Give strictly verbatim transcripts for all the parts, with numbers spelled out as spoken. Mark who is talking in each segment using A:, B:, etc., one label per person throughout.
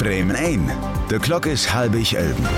A: Bremen ein. De Klok is halbig elben.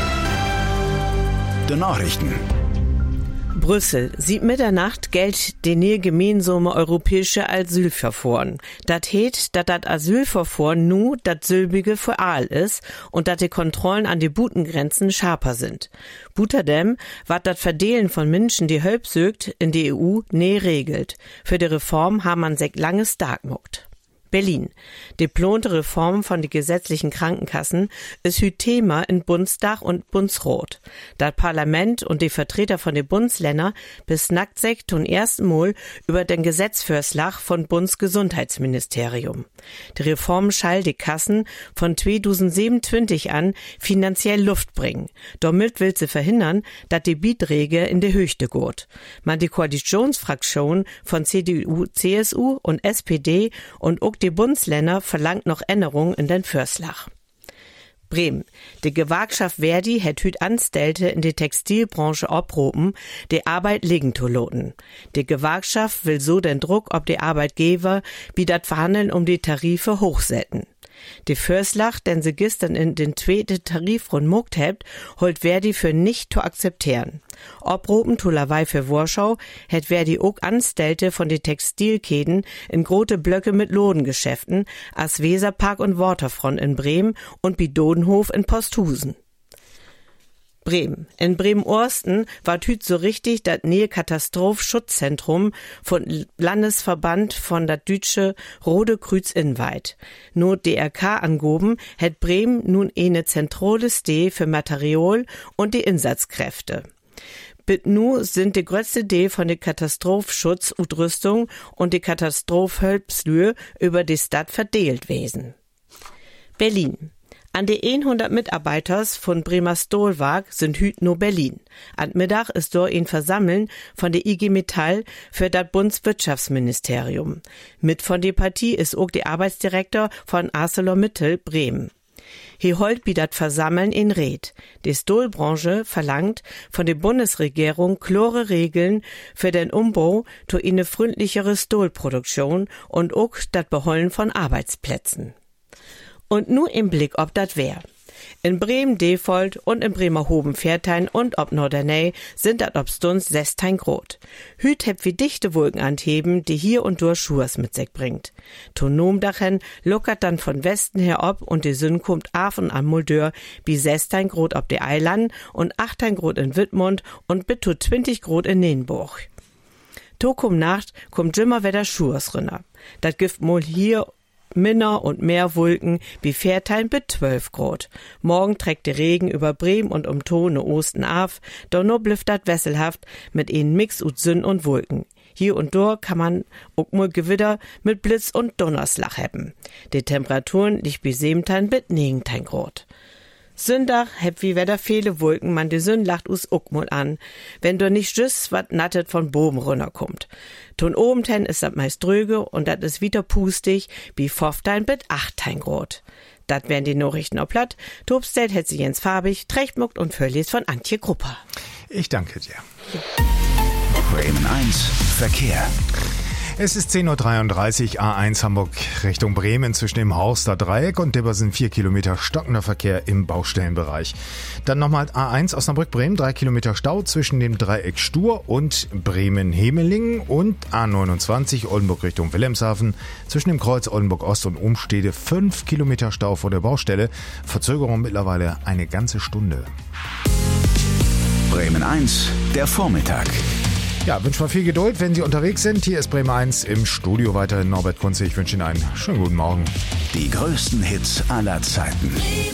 A: De Nachrichten.
B: Brüssel. Sieht Mitternacht gilt die neue gemeinsame europäische Asylverfahren. Dat heet, dat dat Asylverfahren nu dat sülbige für all is und dat die Kontrollen an die Butengrenzen scharper sind. Buterdem wat dat Verdelen von Menschen, die Hölp sögt, in die E U nee regelt. Für die Reform haben man seit langes Dagmuckt. Berlin. Die plante Reform von den gesetzlichen Krankenkassen ist hüt Thema in Bundestag und Bundesrat. Das Parlament und die Vertreter von den Bundesländern bis nackt sech tun ersten Mal über den Gesetzvorschlag von Bundesgesundheitsministerium. Die Reform schall die Kassen von zweitausendsiebenundzwanzig an finanziell Luft bringen. Damit will sie verhindern, dass die Beiträge in die Höchste geht. Man die Koalitionsfraktion von C D U, C S U und S P D und auch die Bundesländer verlangt noch Änderungen in den Vorschlag. Bremen. Die Gewerkschaft Verdi hat hüt Anstellte in die Textilbranche abroben, die Arbeit liegen zu loten. Die Gewerkschaft will so den Druck ob die Arbeitgeber, wie dat Verhandeln um die Tarife hochsetzen. Die Vorschlag, den sie gestern in den zweiten Tarifrund muckt hebt, holt Verdi für nicht zu akzeptieren. Obroben Tulawei für Warschau hat Verdi auch Anstellte von den Textilkäden in große Blöcke mit Lodengeschäften als Weserpark und Waterfront in Bremen und Bidodenhof in Posthusen. Bremen. In Bremen-Orsten war hüt so richtig das Nähe-Katastroph-Schutzzentrum von Landesverband von der Dütsche Rote Kreuz inweit. Nur D R K angoben hat Bremen nun eine zentrale Steh für Material und die Einsatzkräfte. Bit nu sind die größte D von der Katastrophenschutz-Utrüstung und die Katastrophenhölpslühe über die Stadt verdeelt wesen. Berlin. An die hundert Mitarbeiters von Bremer Stolwerk sind hüt no Berlin. An Mittag ist dort ein Versammeln von der I G Metall für das Bundeswirtschaftsministerium. Mit von der Partie ist auch der Arbeitsdirektor von ArcelorMittal Bremen. Hier holt bi dat Versammeln in Red. Die Stahlbranche verlangt von der Bundesregierung klare Regeln für den Umbau zu eine freundlichere Stahlproduktion und auch das Beholen von Arbeitsplätzen. Und nur im Blick ob dat wär. In Bremen-Defold und in Bremerhoven-Viertein und ob Norderney sind dat obstuns sechzehn Grad. Hüt heb wie dichte Wolken anheben, die hier und durch Schurs mit sich bringt. Tonomdachen lockert dann von Westen her ob und die Sonne kommt af und an Moldeur wie sechzehn Grad ob de Eiland und achtzehn Grad in Wittmund und bis zu zwanzig Grad in Nenburg. To kum Nacht kommt immer wieder Schurs rinner. Dat gibt mal hier Minner und mehr Wolken wie Viertein bis zwölf Grad. Morgen trägt der Regen über Bremen und um Tone Osten af, doch nur blüfft dat wesselhaft mit einen Mix ut Sünn und Wolken. Hier und dort kann man auch mal Gewitter mit Blitz und Donnerslag haben. Die Temperaturen liegt bis siebzehn bis neunzehn Grad. Sündach heb wie wieder viele Wolken, man die Sünn lacht us Uckmul an, wenn du nicht just wat nattet von Boben runterkommt. Ton obenten ist dat meist dröge und dat is wieder pustig, wie fünfzehn bis achtzehn Grad. Dat wären die Nachrichten auf Platt. Tobstellt hätt sie Jens Farbig, Trechtmuckt und Völlis von Antje Krupper.
C: Ich danke dir.
A: Bremen eins Verkehr.
C: Es ist zehn Uhr dreiunddreißig, A eins Hamburg Richtung Bremen zwischen dem Horster Dreieck und Dibbersen vier Kilometer stockender Verkehr im Baustellenbereich. Dann nochmal A eins Osnabrück-Bremen, drei Kilometer Stau zwischen dem Dreieck Stur und Bremen-Hemelingen und A neunundzwanzig Oldenburg Richtung Wilhelmshaven zwischen dem Kreuz Oldenburg-Ost und Umstede fünf Kilometer Stau vor der Baustelle. Verzögerung mittlerweile eine ganze Stunde.
A: Bremen eins, der Vormittag.
C: Ja, wünsche mal viel Geduld, wenn Sie unterwegs sind. Hier ist Bremen eins im Studio weiterhin Norbert Kunze. Ich wünsche Ihnen einen schönen guten Morgen.
A: Die größten Hits aller Zeiten.